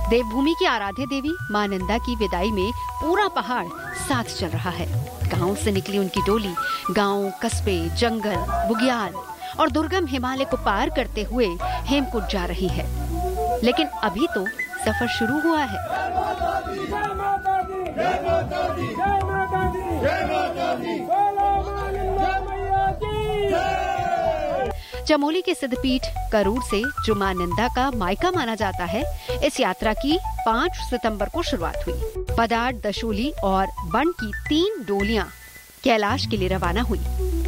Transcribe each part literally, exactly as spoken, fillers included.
देवभूमि की आराध्य देवी मां नंदा की विदाई में पूरा पहाड़ साथ चल रहा है। गांव से निकली उनकी डोली गांव, कस्बे, जंगल, बुग्याल और दुर्गम हिमालय को पार करते हुए हेमकुंड जा रही है। लेकिन अभी तो सफर शुरू हुआ है। चमोली के सिद्धपीठ करूर से जो मां नंदा का मायका माना जाता है, इस यात्रा की पाँच सितंबर को शुरुआत हुई। पदार्थ, दशोली और बन की तीन डोलियां कैलाश के लिए रवाना हुई,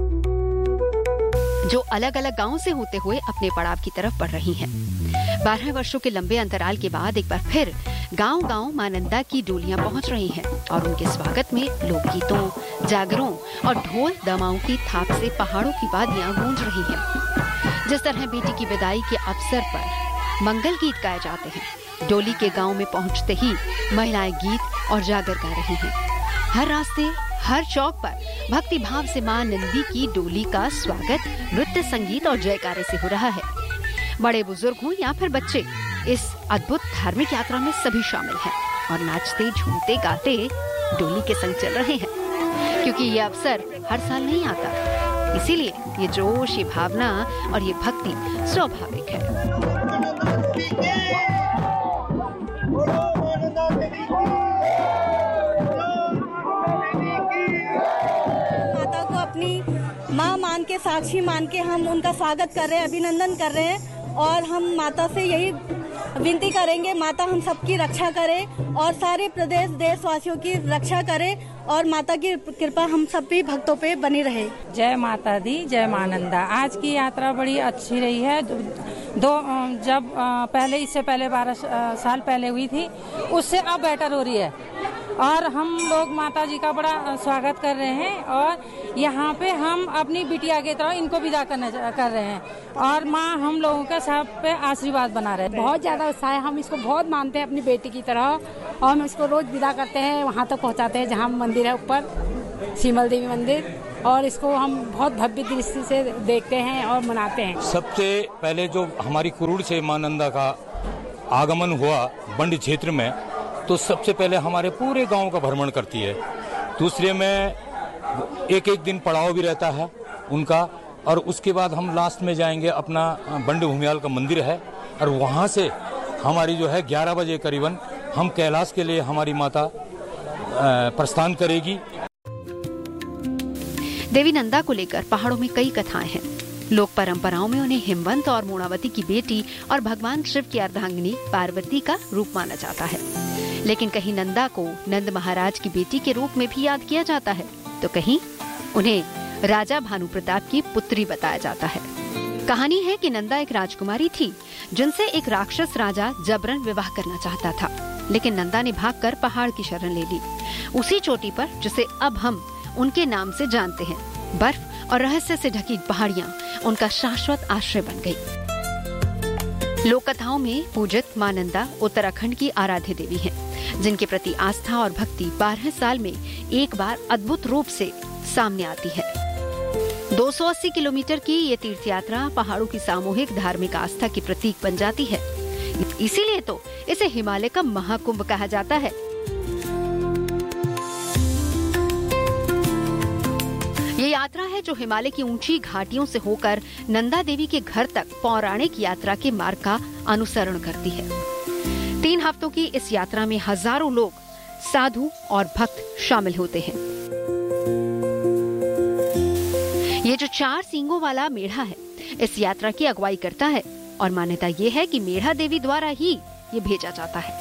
जो अलग अलग गांवों से होते हुए अपने पड़ाव की तरफ बढ़ रही हैं। बारह वर्षों के लंबे अंतराल के बाद एक बार फिर गांव-गांव मां नंदा की डोलियां पहुंच रही हैं और उनके स्वागत में लोकगीतों, जागरों और ढोल दमाओं की थाप से पहाड़ों की वादियां गूंज रही हैं। जिस तरह बेटी की विदाई के अवसर पर मंगल गीत गाए जाते हैं, डोली के गांव में पहुंचते ही महिलाएं गीत और जागर गा रही हैं। हर रास्ते, हर चौक पर भक्ति भाव से मां नंदी की डोली का स्वागत नृत्य, संगीत और जयकारे से हो रहा है। बड़े बुजुर्ग हो या फिर बच्चे, इस अद्भुत धार्मिक यात्रा में सभी शामिल हैं और नाचते, झूमते, गाते डोली के संग चल रहे हैं। क्योंकि ये अवसर हर साल नहीं आता, इसीलिए ये जोश, ये भावना और ये भक्ति स्वाभाविक है। माता को अपनी माँ मान के, साक्षी मान के हम उनका स्वागत कर रहे हैं, अभिनंदन कर रहे हैं और हम माता से यही विनती करेंगे, माता हम सबकी रक्षा करे और सारे प्रदेश देशवासियों की रक्षा करे और माता की कृपा हम सब भी भक्तों पे बनी रहे। जय माता दी, जय मां नंदा। आज की यात्रा बड़ी अच्छी रही है। दो जब पहले इससे पहले बारह साल पहले हुई थी, उससे अब बेटर हो रही है और हम लोग माता जी का बड़ा स्वागत कर रहे हैं और यहाँ पे हम अपनी बिटिया की तरह इनको विदा करने कर रहे हैं और माँ हम लोगों का सब पे आशीर्वाद बना रहे हैं। बहुत ज्यादा उत्साह है, हम इसको बहुत मानते हैं अपनी बेटी की तरह और हम इसको रोज विदा करते हैं, वहाँ तक पहुँचाते हैं जहाँ मंदिर है ऊपर, सीमल देवी मंदिर, और इसको हम बहुत भव्य दृष्टि से देखते हैं और मनाते हैं। सबसे पहले जो हमारी कुरूड़ से मां नंदा का आगमन हुआ बंड क्षेत्र में, तो सबसे पहले हमारे पूरे गांव का भ्रमण करती है। दूसरे में एक एक दिन पड़ाव भी रहता है उनका और उसके बाद हम लास्ट में जाएंगे, अपना बंड भूमियाल का मंदिर है और वहाँ से हमारी जो है ग्यारह बजे करीबन हम कैलाश के लिए हमारी माता प्रस्थान करेगी। देवी नंदा को लेकर पहाड़ों में कई कथाएं हैं। लोक परंपराओं में उन्हें हिमवंत और मूणावती की बेटी और भगवान शिव की अर्धांगिनी पार्वती का रूप माना जाता है। लेकिन कहीं नंदा को नंद महाराज की बेटी के रूप में भी याद किया जाता है, तो कहीं उन्हें राजा भानु प्रताप की पुत्री बताया जाता है। कहानी है कि नंदा एक राजकुमारी थी जिनसे एक राक्षस राजा जबरन विवाह करना चाहता था, लेकिन नंदा ने भागकर पहाड़ की शरण ले ली, उसी चोटी पर जिसे अब हम उनके नाम से जानते हैं। बर्फ और रहस्य से ढकी पहाड़ियां उनका शाश्वत आश्रय बन गई। लोक कथाओं में पूजित मां नंदा उत्तराखंड की आराध्य देवी हैं, जिनके प्रति आस्था और भक्ति बारह साल में एक बार अद्भुत रूप से सामने आती है। दो सौ अस्सी किलोमीटर की ये तीर्थ यात्रा पहाड़ों की सामूहिक धार्मिक आस्था की प्रतीक बन जाती है। इसीलिए तो इसे हिमालय का महाकुंभ कहा जाता है। ये यात्रा है जो हिमालय की ऊंची घाटियों से होकर नंदा देवी के घर तक पौराणिक यात्रा के मार्ग का अनुसरण करती है। तीन हफ्तों की इस यात्रा में हजारों लोग, साधु और भक्त शामिल होते हैं। ये जो चार सींगों वाला मेढ़ा है, इस यात्रा की अगुवाई करता है और मान्यता ये है कि मेढ़ा देवी द्वारा ही ये भेजा जाता है।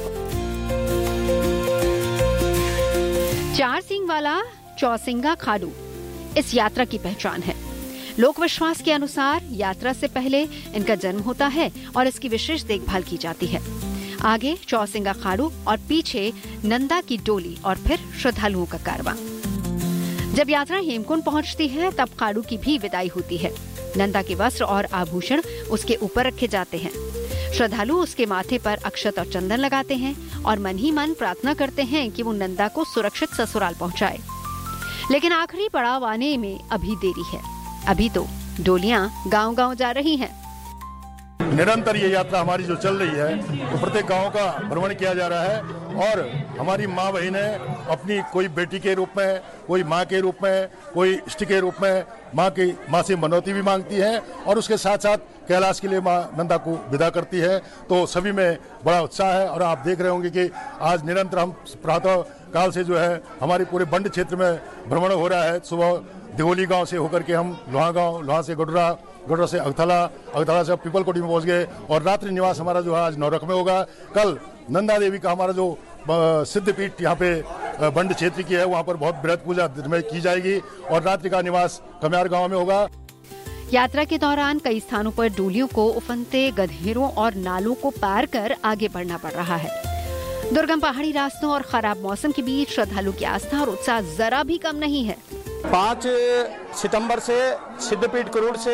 चार सींग वाला चौसिंगा खाडू इस यात्रा की पहचान है। लोक विश्वास के अनुसार यात्रा से पहले इनका जन्म होता है और इसकी विशेष देखभाल की जाती है। आगे चौसिंगा खाडू और पीछे नंदा की डोली और फिर श्रद्धालुओं का कारवां। जब यात्रा हेमकुंड पहुंचती है तब खाडू की भी विदाई होती है। नंदा के वस्त्र और आभूषण उसके ऊपर रखे जाते हैं। श्रद्धालु उसके माथे पर अक्षत और चंदन लगाते हैं और मन ही मन प्रार्थना करते हैं कि वो नंदा को सुरक्षित ससुराल पहुंचाए। लेकिन आखिरी पड़ाव आने में अभी देरी है। अभी तो डोलियां गांव-गांव जा रही हैं। निरंतर ये यात्रा हमारी जो चल रही है, तो प्रत्येक गांव का भ्रमण किया जा रहा है और हमारी माँ बहनें अपनी कोई बेटी के रूप में, कोई माँ के रूप में, कोई इष्ट के रूप में माँ की माँ से मनौती भी मांगती है और उसके साथ साथ कैलाश के लिए माँ नंदा को विदा करती है। तो सभी में बड़ा उत्साह है और आप देख रहे होंगे कि आज निरंतर हम प्रातः काल से जो है हमारे पूरे बंड क्षेत्र में भ्रमण हो रहा है। सुबह दिगोली गांव से होकर के हम लोहा गांव, लोहा से गोडरा, गोडरा से अगथला, अगथला से पीपलकोटी में पहुंच गए और रात्रि निवास हमारा जो है आज नौरख में होगा। कल नंदा देवी का हमारा जो सिद्ध पीठ यहाँ पे बंड क्षेत्र की है, वहाँ पर बहुत बृहद पूजा दिन में की जाएगी और रात्रि का निवास कम्यार गांव में होगा। यात्रा के दौरान कई स्थानों पर डोलियों को उफनते गधेरों और नालों को पार कर आगे बढ़ना पड़ रहा है। दुर्गम पहाड़ी रास्तों और खराब मौसम के बीच श्रद्धालु की आस्था और उत्साह जरा भी कम नहीं है। पाँच सितंबर से सिद्धपीठ कुरूड़ से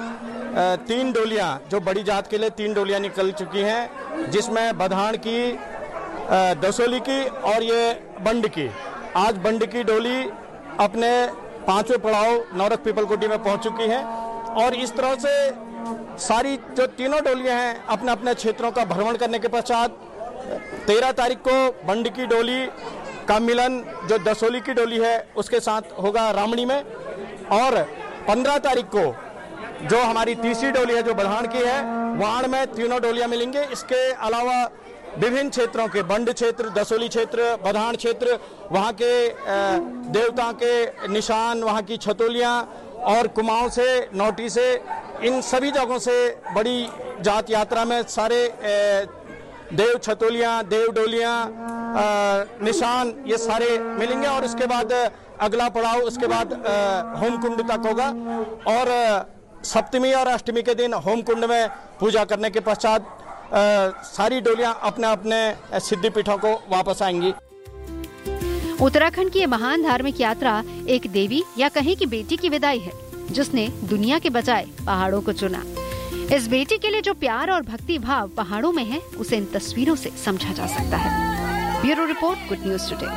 तीन डोलियां, जो बड़ी जात के लिए तीन डोलियां निकल चुकी हैं, जिसमें बधान की, दसोली की और ये बंड की। आज बंड की डोली अपने पांचवें पड़ाव नौरख पीपलकोटी में पहुंच चुकी है और इस तरह से सारी जो तीनों डोलियां हैं अपने अपने क्षेत्रों का भ्रमण करने के पश्चात तेरह तारीख को बंड की डोली का मिलन जो दसोली की डोली है उसके साथ होगा रामणी में और पंद्रह तारीख को जो हमारी तीसरी डोली है जो बधान की है, वाण में तीनों डोलियां मिलेंगे। इसके अलावा विभिन्न क्षेत्रों के बंड क्षेत्र, दसोली क्षेत्र, बधान क्षेत्र, वहाँ के देवता के निशान, वहाँ की छतोलियाँ और कुमाऊं से, नौटी से, इन सभी जगहों से बड़ी जात यात्रा में सारे देव छतोलियाँ, देव डोलियाँ, निशान, ये सारे मिलेंगे और इसके बाद अगला पड़ाव उसके बाद होम कुंड तक होगा और सप्तमी और अष्टमी के दिन होम कुंड में पूजा करने के पश्चात सारी डोलियां अपने अपने सिद्धिपीठों को वापस आएंगी। उत्तराखंड की ये महान धार्मिक यात्रा एक देवी या कहें कि बेटी की विदाई है, जिसने दुनिया के बजाय पहाड़ों को चुना। इस बेटी के लिए जो प्यार और भक्ति भाव पहाड़ों में है, उसे इन तस्वीरों से समझा जा सकता है। Bureau report, good news today.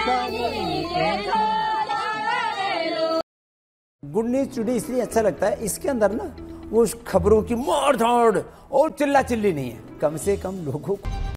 Good news today इसलिए अच्छा लगता है, इसके अंदर ना वो खबरों की मार धाड़ और चिल्ला चिल्ली नहीं है, कम से कम लोगों को